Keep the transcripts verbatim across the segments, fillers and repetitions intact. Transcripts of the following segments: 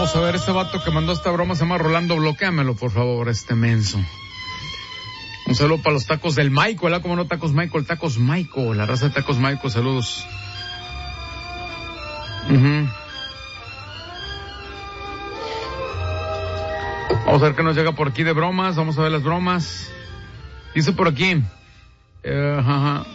Vamos a ver, este vato que mandó esta broma se llama Rolando, bloquéamelo, por favor, este menso. Un saludo para los tacos del Maico, ¿verdad? Como no, tacos Michael, tacos Maico, la raza de tacos Maico, saludos. Uh-huh. Vamos a ver qué nos llega por aquí de bromas, vamos a ver las bromas. Dice por aquí, eh, ajá.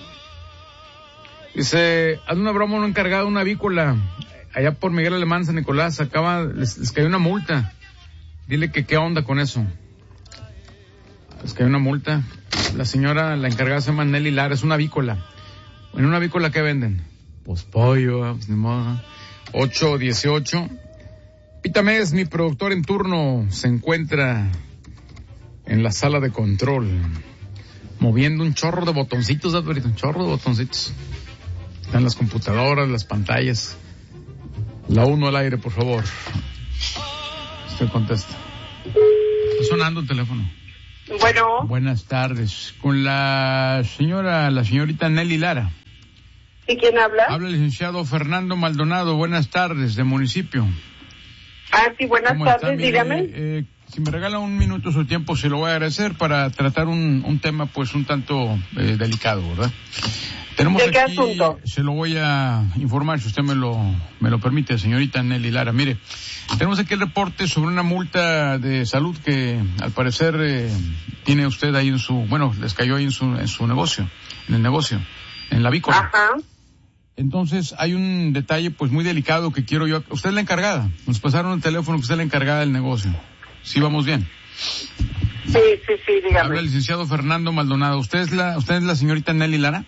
Dice, haz una broma a un encargado de una avícola, allá por Miguel Alemán, San Nicolás, acaba, les, les cayó una multa. Dile que qué onda con eso. Les cayó una multa. La señora, la encargada se llama Nelly Lara, es una avícola. En una avícola, ¿qué venden? Pues pollo, pues ni modo. ocho dieciocho. Pítame, es mi productor en turno, se encuentra en la sala de control, moviendo un chorro de botoncitos, ¿verdad? Un chorro de botoncitos. Están las computadoras, las pantallas. La uno al aire, por favor. Usted contesta. Está sonando el teléfono. Bueno. Buenas tardes. Con la señora, la señorita Nelly Lara. ¿Y quién habla? Habla el licenciado Fernando Maldonado. Buenas tardes, de municipio. Ah, sí, buenas tardes, está? Mire, dígame. Eh, si me regala un minuto su tiempo, se lo voy a agradecer para tratar un, un tema, pues, un tanto eh, delicado, ¿verdad? Tenemos ¿De qué aquí, asunto? se lo voy a informar, si usted me lo, me lo permite, señorita Nelly Lara. Mire, tenemos aquí el reporte sobre una multa de salud que, al parecer, eh, tiene usted ahí en su, bueno, les cayó ahí en su, en su negocio, en el negocio, en la avícola. Ajá. Entonces, hay un detalle, pues, muy delicado que quiero yo, usted es la encargada, nos pasaron el teléfono que usted es la encargada del negocio. ¿Sí vamos bien? Sí, sí, sí, dígame. Habla el licenciado Fernando Maldonado. ¿Usted es la, usted es la señorita Nelly Lara?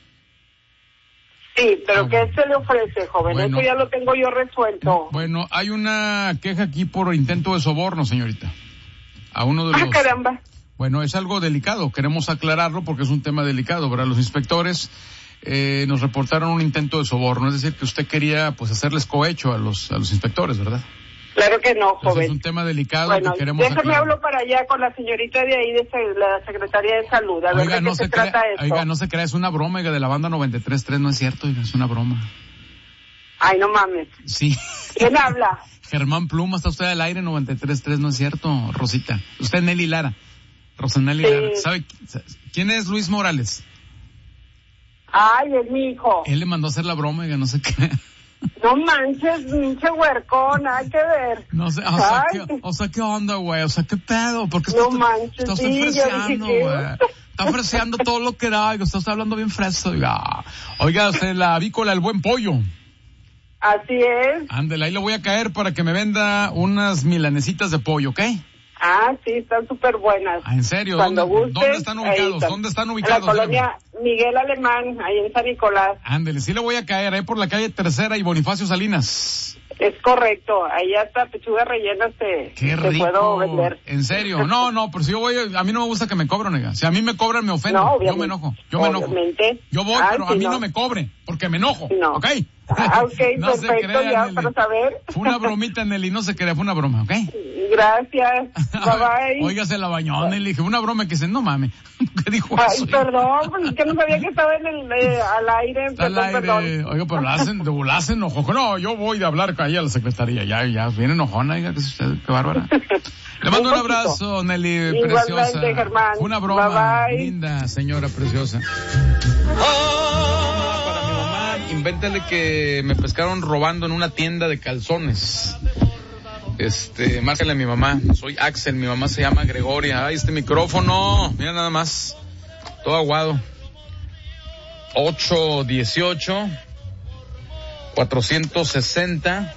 Sí, pero Ah, ¿qué bueno. se le ofrece, joven? Bueno. Eso ya lo tengo yo resuelto. Bueno, hay una queja aquí por intento de soborno, señorita. A uno de Ah, los... caramba. Bueno, es algo delicado, queremos aclararlo porque es un tema delicado, ¿verdad? Los inspectores eh, nos reportaron un intento de soborno, es decir, que usted quería, pues, hacerles cohecho a los, a los inspectores, ¿verdad? Claro que no, Entonces, joven. es un tema delicado Bueno, que queremos déjame aclarar. hablo para allá con la señorita de ahí, de se- la Secretaría de Salud, a ver Oiga, de no qué se, se trata crea, esto. oiga, no se crea, es una broma, oiga, de la banda noventa y tres punto tres, no es cierto, oiga, es una broma. Ay, no mames. Sí. ¿Quién habla? Germán Pluma, está usted al aire, noventa y tres punto tres, no es cierto, Rosita. Usted es Nelly Lara. Rosanelli Sí. Lara. ¿Sabe quién es Luis Morales? Ay, es mi hijo. Él le mandó a hacer la broma, oiga, no sé qué. No manches, pinche huercón, hay que ver. No sé, o sea, Ay. ¿qué, o sea, ¿qué onda, güey? O sea, ¿qué pedo? ¿Por qué No estás, manches, estás sí, yo dije ofreciendo, que- güey? Está ofreciendo todo lo que da, oiga, usted está hablando bien fresco, oiga. Oiga, usted, la avícola, el buen pollo. Así es. Ándele, ahí le voy a caer para que me venda unas milanesitas de pollo, ¿ok? Ah, sí, están súper buenas. Ah, ¿en serio? Cuando ¿Dónde, gustes, ¿dónde están ahí ubicados? están. ¿Dónde están En ubicados? la colonia Miguel Alemán, ahí en San Nicolás. Ándele, sí le voy a caer, ahí por la calle Tercera y Bonifacio Salinas. Es correcto, ahí hasta pechuga rellena te, Qué te rico. puedo vender. ¿En serio? No, no, pero si yo voy, a mí no me gusta que me cobren, oiga. Si a mí me cobran, me ofendo. No, yo obviamente. me enojo, yo me enojo. Obviamente. Yo voy, Ay, pero sí, a mí no. no me cobre, porque me enojo. No. ¿Ok? Ah, ok, No se perfecto, crea, ya Nelly. para saber. Fue una bromita, Nelly, no se crea, fue una broma, ¿ok? Gracias, bye bye. Oiga, se la bañó, Nelly, dije, una broma que dice, no mames. ¿Qué dijo Ay, eso? perdón, pues es que no sabía que estaba en el, eh, al aire, Está al perdón, aire. perdón. Oiga, pero la hacen, la hacen enojo. No, yo voy de hablar ahí a la secretaría. Ya, ya, viene enojona, oiga, que es usted, qué bárbara. Le mando un, Un abrazo, Nelly, Igualmente, preciosa. Germán. Fue una broma, Bye, bye. linda, señora preciosa. Para mi mamá, invéntale que me pescaron robando en una tienda de calzones. Este, márcale a mi mamá. Soy Axel, mi mamá se llama Gregoria. Ay, este micrófono, mira nada más. Todo aguado. ocho dieciocho cuatrocientos sesenta.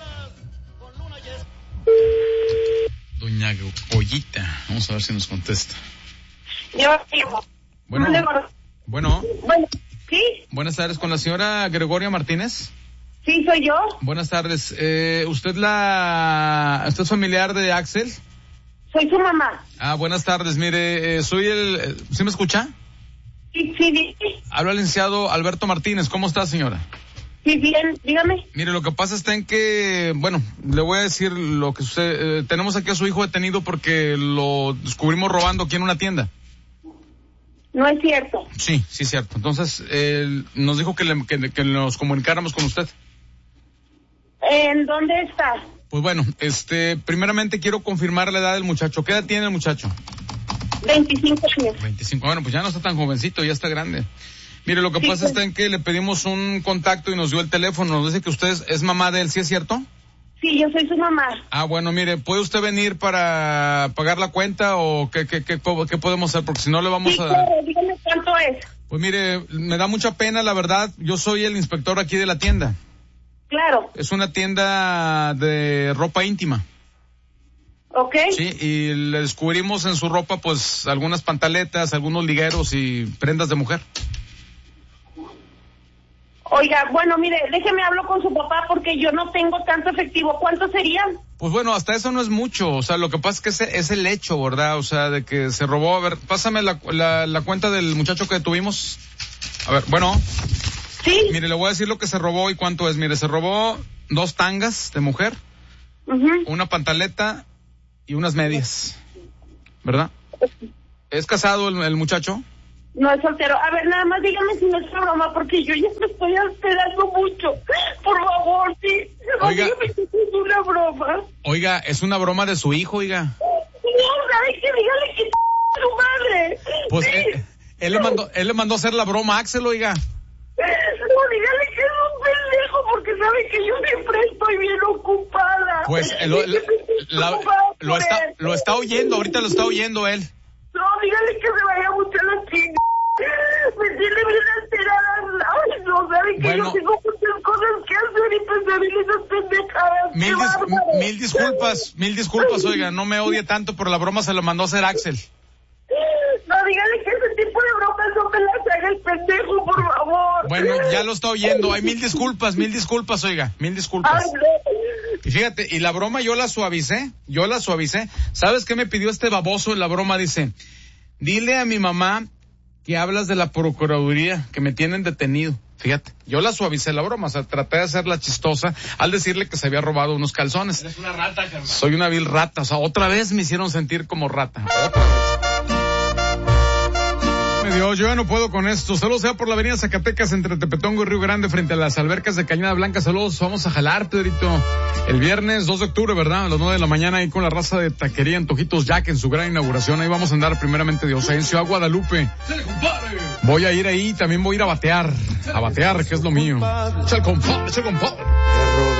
Doña Pollita. Vamos a ver si nos contesta. Yo digo. Bueno, bueno. Bueno, ¿sí? Buenas tardes, con la señora Gregoria Martínez. ¿Sí soy yo? Buenas tardes. Eh, ¿Usted la, usted es familiar de Axel? Soy su mamá. Ah, buenas tardes. Mire, eh, soy el, eh, ¿sí me escucha? Sí, sí, sí. Habla el licenciado Alberto Martínez. ¿Cómo está, señora? Sí, bien, dígame. Mire, lo que pasa está en que, bueno, le voy a decir lo que sucede. Eh, tenemos aquí a su hijo detenido porque lo descubrimos robando aquí en una tienda. No es cierto. Sí, sí, cierto. Entonces, él nos dijo que, le, que, que nos comunicáramos con usted. ¿En dónde está? Pues bueno, este, primeramente quiero confirmar la edad del muchacho. ¿Qué edad tiene el muchacho? veinticinco años. veinticinco, bueno, pues ya no está tan jovencito, ya está grande. Mire, lo que Sí, pasa pues. está en que le pedimos un contacto y nos dio el teléfono. Nos dice que usted es, es mamá de él, ¿sí es cierto? Sí, yo soy su mamá. Ah, bueno, mire, ¿puede usted venir para pagar la cuenta o qué, qué, qué, qué podemos hacer? Porque si no le vamos Sí, a... claro, dígame cuánto es. Pues mire, me da mucha pena, la verdad. Yo soy el inspector aquí de la tienda. Claro. Es una tienda de ropa íntima. ¿Ok? Sí, y le descubrimos en su ropa, pues, algunas pantaletas, algunos ligueros y prendas de mujer. Oiga, bueno, mire, déjeme hablo con su papá porque yo no tengo tanto efectivo. ¿Cuánto serían? Pues bueno, hasta eso no es mucho, o sea, lo que pasa es que ese es el hecho, ¿verdad? O sea, de que se robó. A ver, pásame la, la, la cuenta del muchacho que tuvimos. A ver, bueno. Sí. Mire, le voy a decir lo que se robó y cuánto es. Mire, se robó dos tangas de mujer, Uh-huh. una pantaleta y unas medias, ¿verdad? ¿Es casado el, el muchacho? No es soltero. A ver, nada más dígame si no es una broma, porque yo ya me estoy alterando mucho. Por favor, sí. No, Oiga. dígame si es una broma. Oiga, es una broma de su hijo, oiga. No, ¿sabe qué? Dígale que su madre. Pues Sí. él, él le mandó, él le mandó a hacer la broma a Axel, oiga. No, dígale que es un pendejo, porque sabe que yo siempre estoy bien ocupada. Pues eh, lo, Y que me estoy la- ocupada lo por está, él. lo está oyendo, ahorita lo está oyendo él. No, dígale que se vaya mucho a la chingada. Me tiene bien alterada. Ay, no, sabe que Bueno. yo tengo muchas cosas que hacer y pensar en esas pendejadas. Mil, ¡Qué dis- bárbaro! mil disculpas, mil disculpas, oiga, no me odie tanto, pero la broma se la mandó a hacer Axel. No, dígale que ese tipo de bromas no me las haga el pendejo, por favor. Bueno, ya lo está oyendo, hay mil disculpas, mil disculpas, oiga, mil disculpas. Ay, no. Y fíjate, y la broma yo la suavicé, yo la suavicé. ¿Sabes qué me pidió este baboso en la broma? Dice, dile a mi mamá que hablas de la procuraduría, que me tienen detenido. Fíjate, yo la suavicé la broma, o sea, traté de hacerla chistosa al decirle que se había robado unos calzones. Eres una rata, Germán. Soy una vil rata, o sea, otra vez me hicieron sentir como rata, otra vez. Me dio, yo ya no puedo con esto. Saludos sea por la avenida Zacatecas entre Tepetongo y Río Grande frente a las albercas de Cañada Blanca. Saludos, vamos a jalar, Pedrito. El viernes dos de octubre, ¿verdad? A las nueve de la mañana ahí con la raza de Taquería Antojitos Jack en su gran inauguración. Ahí vamos a andar primeramente Dios, ahí en Ciudad Guadalupe. ¡Se le compadre! Voy a ir ahí, también voy a ir a batear. A batear, que es lo mío. Echa el compadre, echa el compadre.